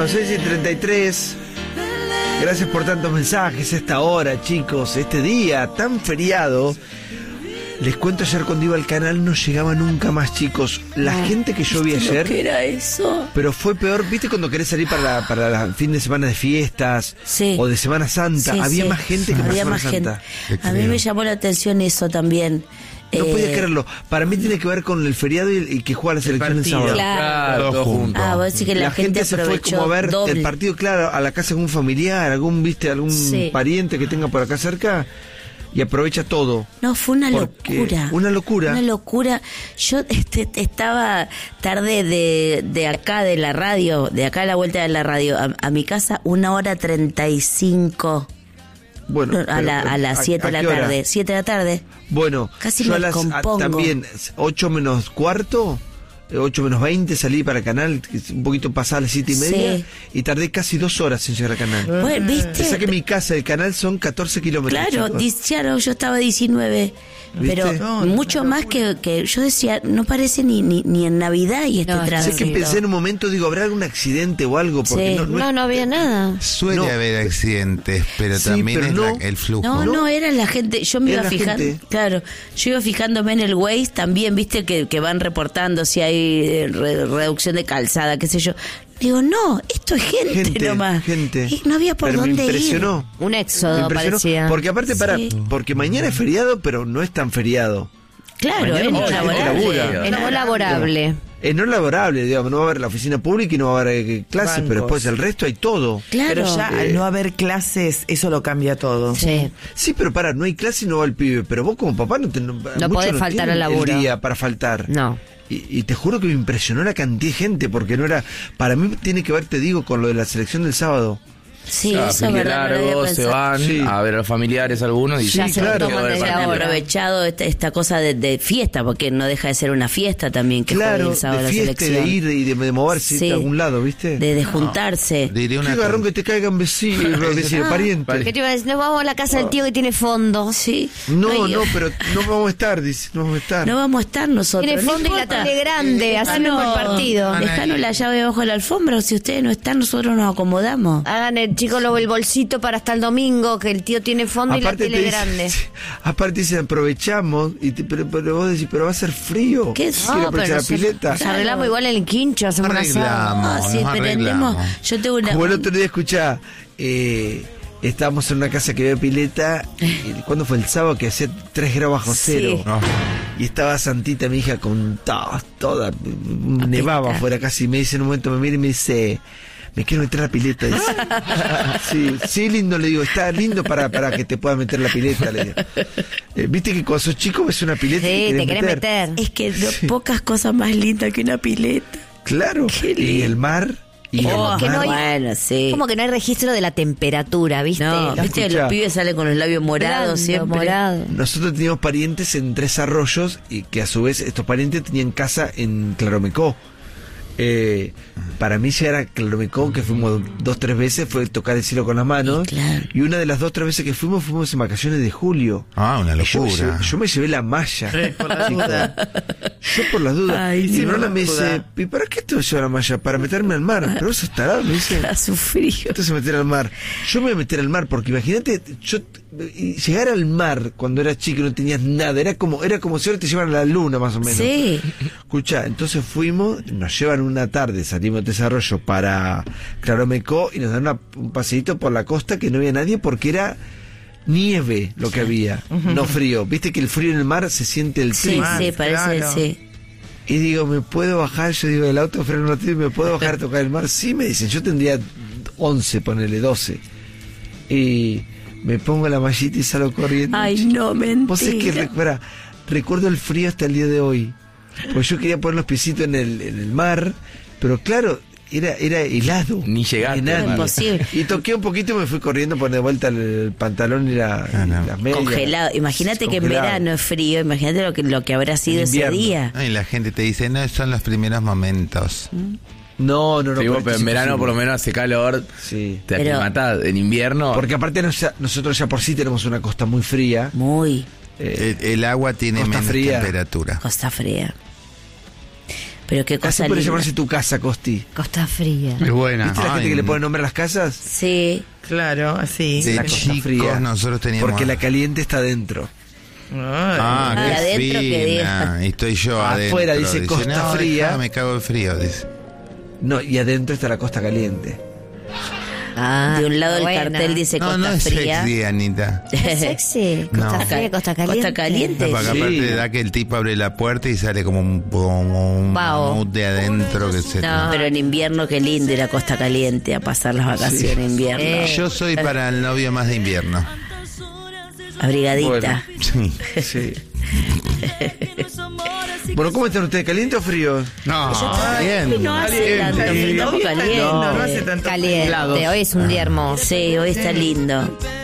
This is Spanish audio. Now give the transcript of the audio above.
6:33. Gracias por tantos mensajes a esta hora, chicos. Este día tan feriado. Les cuento, ayer cuando iba al canal no llegaba nunca más, chicos. La gente que yo vi ayer. ¿Qué era eso? Pero fue peor, ¿viste? Cuando querés salir para el fin de semana de fiestas, sí, o de Semana Santa. Sí, había sí. más gente que había para más Semana gente. Santa. A mí me llamó la atención eso también. No podía creerlo. Para mí tiene que ver con el feriado y que juega la selección el sábado. Claro, todo junto. vos decís que la gente se fue aprovechó como a ver doble. el partido, claro, a la casa de algún familiar, algún Sí. pariente que tenga por acá cerca, y aprovecha todo. No, fue una locura. Una locura. Una locura. Yo estaba tarde de acá de la radio, de acá a la vuelta de la radio, a mi casa, 1:35. Bueno, a las 7 de la tarde. 7 de la tarde. Bueno, casi yo me descompongo. también 8 menos cuarto, 8 menos 20 salí para el canal, un poquito pasada las 7:30, Sí. y tardé casi 2 horas en llegar al canal. Bueno, ¿viste? Pensá que mi casa del canal son 14 kilómetros. Claro, yo estaba 19. ¿Viste? Pero mucho más que yo decía, no parece ni en Navidad y este tránsito. Sé que pensé en un momento, digo, ¿habrá algún accidente o algo? Porque Sí. No había nada. Suele haber accidentes, pero Sí, también pero es el flujo. No, era la gente. Yo me Era iba la fijando. gente. Claro, yo iba fijándome en el Waze también, viste que van reportando si hay reducción de calzada, qué sé yo. Digo, no, esto es gente nomás. Gente. Y no había por Pero dónde me impresionó. ir. Un Me éxodo impresionó, parecía. porque aparte, Sí. porque mañana es feriado, pero no es tan feriado. Claro, Mañana es no mucha gente laborable. labura. Es no laborable. Es no laborable, digamos, no va a haber la oficina pública y no va a haber clases, Bancos. pero después el resto hay todo. Claro. Pero ya al no haber clases, eso lo cambia todo. Sí. Sí, pero no hay clase y no va el pibe, pero vos como papá no podés faltar al laburo. el día para faltar. No. Y te juro que me impresionó la cantidad de gente, porque no era... Para mí tiene que ver, te digo, con lo de la selección del sábado. Sí, Claro, eso es fin de verdad. no lo había largo, se pensado. van Sí. a ver a los familiares algunos y Ya Sí, se claro. lo toman Quedó desde de Han ahora. aprovechado esta cosa de fiesta, porque no deja de ser una fiesta también que juegue Claro, el sábado de la fiesta, selección. de ir y de moverse Sí. a algún lado, ¿viste? De juntarse. Diré Qué una garrón cosa. que te caigan vecinos, parientes. ¿Qué te iba a decir? Nos vamos a la casa del tío que tiene fondo. Sí. No, hay- pero no vamos a estar, dice, no vamos a estar. No vamos a estar nosotros. Tiene no fondo y la importa. tele grande, haciendo el partido. Dejanos la llave bajo la alfombra, o si ustedes no están, nosotros nos acomodamos. Hagan el chico el bolsito para hasta el domingo, que el tío tiene fondo y la Aparte tele te dicen- grande. aparte dicen, aprovechamos, pero vos decís, pero va a ser frío. ¿Qué? ¿Quiere No, aprovechar la pileta? nos arreglamos igual en el quincho, hacemos una asado. Arreglamos. Sí, nos prendemos. arreglamos. Yo tengo una. Como el otro día escuchá, estábamos en una casa que había pileta, y ¿cuándo fue? El sábado, que hacía 3 grados bajo cero. Sí. No. Y estaba Santita, mi hija, con toda nevaba afuera casi. Me dice en un momento, me mira y me dice, me quiero meter a la pileta. Dice. Sí, lindo, le digo, está lindo para que te puedas meter la pileta. Le digo. Viste que cuando sos chico ves una pileta y Sí, te te querés meter. Es que pocas cosas más lindas que una pileta. Claro, Qué y lindo. el mar. Y Oh, el que mar. no hay- Bueno, sí. Como que no hay registro de la temperatura, ¿viste? No, viste que Escuchá. los pibes salen con los labios morados Blando, siempre. morado. Nosotros teníamos parientes en 3 Arroyos y que a su vez estos parientes tenían casa en Claromecó. Para mí llegar a Claromecó, que fuimos 2-3 veces, fue tocar el cielo con las manos. Sí, claro. Y una de las 2-3 veces que fuimos en vacaciones de julio. Ah, una Y locura. yo me llevé la malla. por la duda. Yo por las dudas. Ay, y sí, Lola me por la dice, duda. ¿y para qué te voy a llevar la malla? Para meterme al mar. Pero eso es tarado, me dice. A su frío. Entonces meter al mar. Yo me voy a meter al mar porque imagínate, llegar al mar cuando era chico y no tenías nada, era como si ahora te llevan a la luna más o menos. Sí. Escucha, entonces fuimos, nos llevan una tarde, salimos de Desarrollo para Claromecó y nos dan un paseíto por la costa que no había nadie porque era nieve lo que había, no frío. Viste que el frío en el mar se siente el Sí, triple. sí, parece, claro. sí. Y digo, ¿me puedo bajar? Yo digo, el auto freno no tiene, ¿me puedo bajar a tocar el mar? Sí, me dicen, yo tendría 11, ponele 12. Y me pongo la mallita y salgo corriendo. Ay, no, mentira. Vos es que recuerdo el frío hasta el día de hoy. Pues yo quería poner los piecitos en el mar, pero claro, era helado. Ni llegaste Nadie. al mar. Imposible. Y toqué un poquito y me fui corriendo, poner de vuelta el pantalón y las medias. Congelado. Imagínate que en Congelado. verano es frío, imagínate lo que habrá sido En ese invierno. día. Y la gente te dice, no, son los primeros momentos. No. Sí, vos, pero en verano por lo menos. menos hace calor, Sí. te Pero- aclimatás. En invierno, Porque aparte nosotros ya por sí tenemos una costa muy fría. Muy el agua tiene Costa menos fría. temperatura. costa fría. Pero qué Así cosa puede linda. llamarse tu casa, Costi. Costa Fría. Es buena. ¿Viste la gente que le pone nombre a las casas? Sí. Claro, así. De La Costa chicos Fría. nosotros teníamos... Porque la caliente está adentro. Ah, Y qué adentro que fina. diga. Y estoy yo Afuera adentro. dice Costa no, Fría. dejá, me cago el frío, dice. No, y adentro está la costa caliente. Ah, De un lado del buena. cartel dice No, Costa no es Fría. sexy, Anita. ¿Es sexy? No. Costa Fría, Costa Caliente. Costa Caliente. No, porque Sí. aparte da que el tipo abre la puerta y sale como un Vaho. mamut de adentro que se... No. Pero en invierno qué lindo ir a Costa Caliente a pasar las vacaciones en invierno. Yo soy para el novio más de invierno. Abrigadita. Sí. Sí. Bueno, ¿cómo están ustedes? ¿Caliente o frío? No, Ay, no hace tanto frío, estamos calientes. No hace tanto Caliente. Hoy es un día hermoso. Sí, hoy está lindo.